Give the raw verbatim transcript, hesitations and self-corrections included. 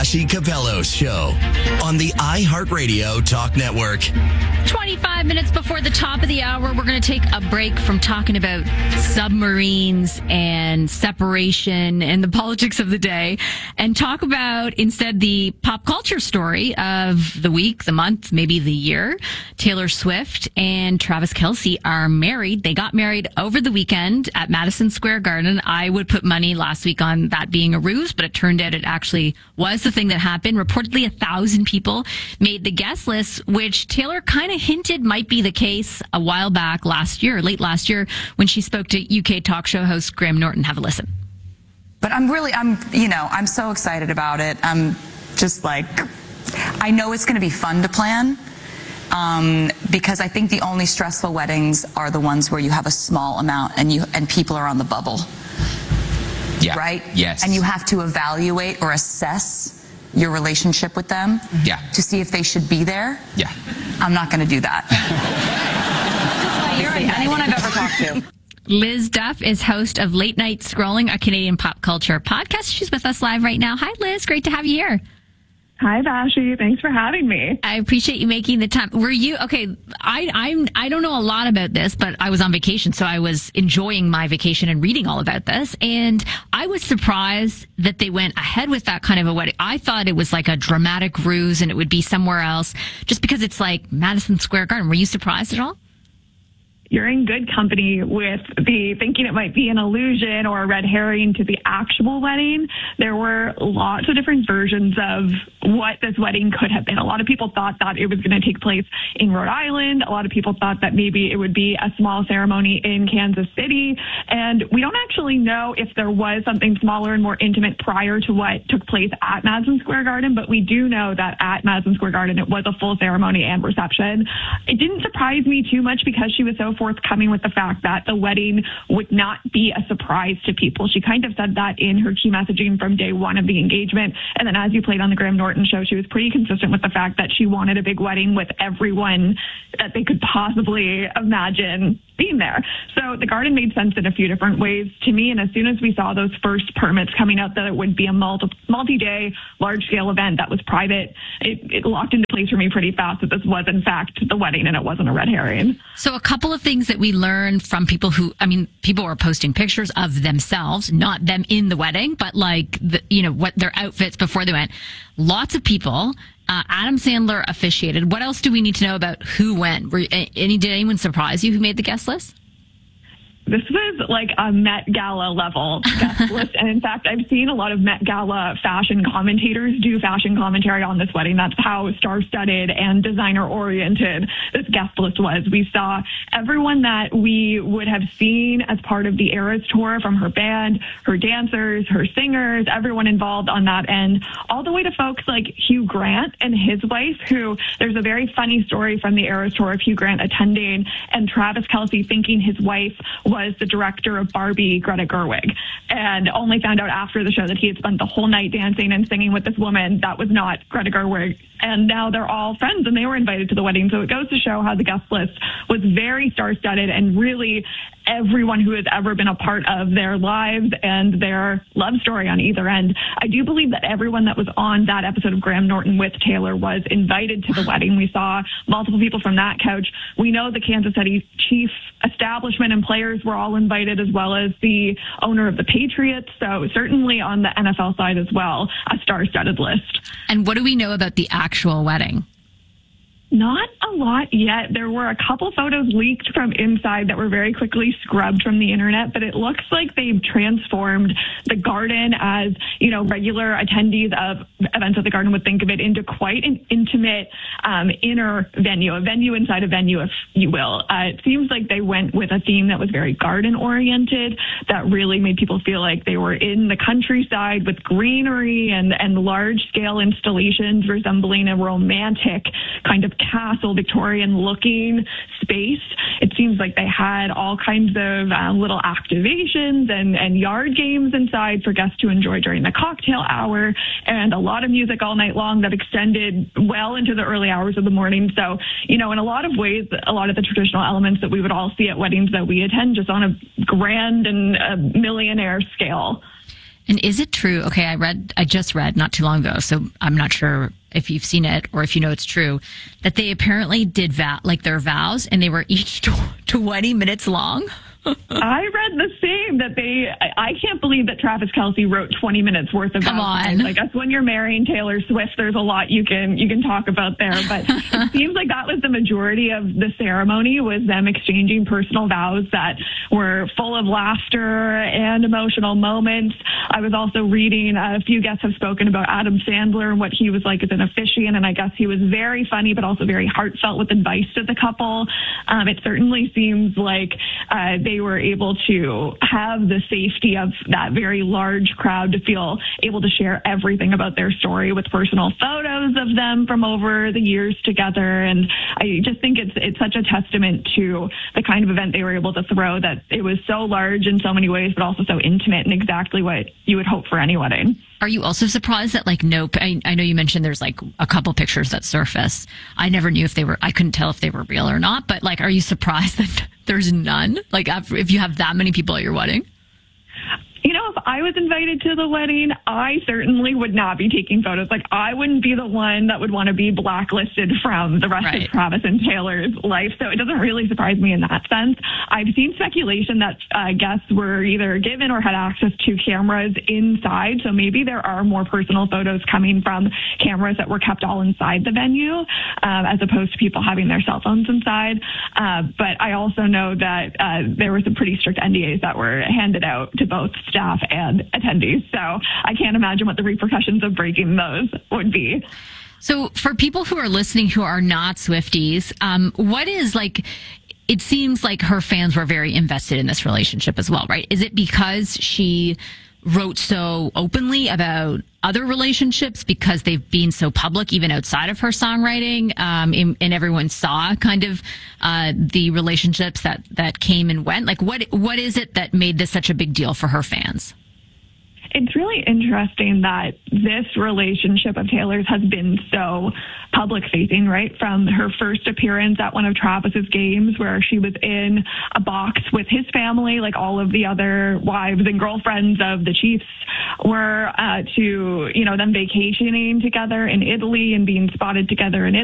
Vassy Capello's show on the iHeartRadio Talk Network. twenty-five minutes before the top of the hour, we're going to take a break from talking about submarines and separation and the politics of the day and talk about instead the pop culture story of the week, the month, maybe the year. Taylor Swift and Travis Kelce are married. They got married over the weekend at Madison Square Garden. I would put money last week on that being a ruse, but it turned out it actually was the thing that happened. Reportedly, a thousand people made the guest list, which Taylor kind of hinted might be the case a while back last year, late last year, when she spoke to U K talk show host Graham Norton. Have a listen. But I'm really, I'm, you know, I'm so excited about it. I'm just like, I know it's going to be fun to plan. Um, because I think the only stressful weddings are the ones where you have a small amount and you and people are on the bubble. Yeah. Right? Yes. And you have to evaluate or assess your relationship with them. Yeah. To see if they should be there. Yeah. I'm not going to do that. You're anyone I've ever talked to. Liz Duff is host of Late Night Scrolling, a Canadian pop culture podcast. She's with us live right now. Hi, Liz. Great to have you here. Hi, Vassy. Thanks for having me. I appreciate you making the time. Were you okay? I I'm I don't know a lot about this, but I was on vacation, so I was enjoying my vacation and reading all about this. And I was surprised that they went ahead with that kind of a wedding. I thought it was like a dramatic ruse, and it would be somewhere else, just because it's like Madison Square Garden. Were you surprised at all? You're in good company with the thinking it might be an illusion or a red herring to the actual wedding. There were lots of different versions of what this wedding could have been. A lot of people thought that it was going to take place in Rhode Island. A lot of people thought that maybe it would be a small ceremony in Kansas City. And we don't actually know if there was something smaller and more intimate prior to what took place at Madison Square Garden, but we do know that at Madison Square Garden, it was a full ceremony and reception. It didn't surprise me too much because she was so forthcoming with the fact that the wedding would not be a surprise to people. She kind of said that in her key messaging from day one of the engagement. And then as you played on the Graham Norton show, she was pretty consistent with the fact that she wanted a big wedding with everyone that they could possibly imagine being there. So the garden made sense in a few different ways to me. And as soon as we saw those first permits coming out that it would be a multi- multi-day, large-scale event that was private, it, it locked into place for me pretty fast that this was, in fact, the wedding and it wasn't a red herring. So a couple of things that we learned from people who, I mean, people were posting pictures of themselves, not them in the wedding, but like, the, you know, what their outfits before they went. Lots of people. Uh, Adam Sandler officiated. What else do we need to know about who went? Were any, did anyone surprise you who made the guest list? This was like a Met Gala level guest list. And in fact, I've seen a lot of Met Gala fashion commentators do fashion commentary on this wedding. That's how star-studded and designer-oriented this guest list was. We saw everyone that we would have seen as part of the Eras tour, from her band, her dancers, her singers, everyone involved on that end, all the way to folks like Hugh Grant and his wife, who there's a very funny story from the Eras tour of Hugh Grant attending and Travis Kelce thinking his wife was was the director of Barbie, Greta Gerwig, and only found out after the show that he had spent the whole night dancing and singing with this woman that was not Greta Gerwig. And now they're all friends and they were invited to the wedding. So it goes to show how the guest list was very star-studded and really everyone who has ever been a part of their lives and their love story on either end. I do believe that everyone that was on that episode of Graham Norton with Taylor was invited to the wedding. We saw multiple people from that couch. We know the Kansas City Chief establishment and players were all invited, as well as the owner of the Patriots. So certainly on the N F L side as well, a star-studded list. And what do we know about the actual wedding? Not a lot yet. There were a couple photos leaked from inside that were very quickly scrubbed from the internet, but it looks like they've transformed the garden, as, you know, regular attendees of events at the garden would think of it, into quite an intimate um, inner venue, a venue inside a venue, if you will. Uh, it seems like they went with a theme that was very garden oriented, that really made people feel like they were in the countryside with greenery and, and large scale installations resembling a romantic kind of castle, Victorian looking space. It seems like they had all kinds of uh, little activations and, and yard games inside for guests to enjoy during the cocktail hour, and a lot of music all night long that extended well into the early hours of the morning. So, you know, in a lot of ways, a lot of the traditional elements that we would all see at weddings that we attend, just on a grand and a millionaire scale. And is it true? Okay, I read, I just read not too long ago, so I'm not sure if you've seen it or if you know it's true, that they apparently did vow, like their vows, and they were each twenty minutes long. I read the same, that they, I, I can't believe that Travis Kelce wrote twenty minutes worth of Come vows. on. I guess when you're marrying Taylor Swift, there's a lot you can, you can talk about there, but it seems like that was the majority of the ceremony, was them exchanging personal vows that were full of laughter and emotional moments. I was also reading, a few guests have spoken about Adam Sandler and what he was like as an officiant, and I guess he was very funny, but also very heartfelt with advice to the couple. Um, it certainly seems like uh, they were able to have the safety of that very large crowd to feel able to share everything about their story with personal photos of them from over the years together. And I just think it's it's such a testament to the kind of event they were able to throw, that it was so large in so many ways, but also so intimate and exactly what you would hope for any wedding. Are you also surprised that, like, nope, I, I know you mentioned there's like a couple pictures that surface. I never knew if they were, I couldn't tell if they were real or not, but like, are you surprised that there's none? Like, if you have that many people at your wedding? You know, if I was invited to the wedding, I certainly would not be taking photos. Like, I wouldn't be the one that would want to be blacklisted from the rest right. of Travis and Taylor's life. So it doesn't really surprise me in that sense. I've seen speculation that uh, guests were either given or had access to cameras inside. So maybe there are more personal photos coming from cameras that were kept all inside the venue, um, as opposed to people having their cell phones inside. Uh, but I also know that uh, there were some pretty strict N D As that were handed out to both staff and attendees. So I can't imagine what the repercussions of breaking those would be. So for people who are listening who are not Swifties, um, what is like, it seems like her fans were very invested in this relationship as well, right? Is it because she wrote so openly about other relationships, because they've been so public even outside of her songwriting, um, and, and everyone saw kind of uh, the relationships that, that came and went? Like, what what is it that made this such a big deal for her fans? It's really interesting that this relationship of Taylor's has been so public facing, right? From her first appearance at one of Travis's games, where she was in a box with his family, like all of the other wives and girlfriends of the Chiefs were, uh, to, you know, them vacationing together in Italy and being spotted together in Italy.